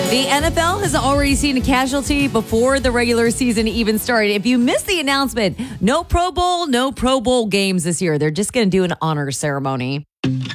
The NFL has already seen a casualty before the regular season even started. If you missed the announcement, no Pro Bowl games this year. They're just going to do an honor ceremony.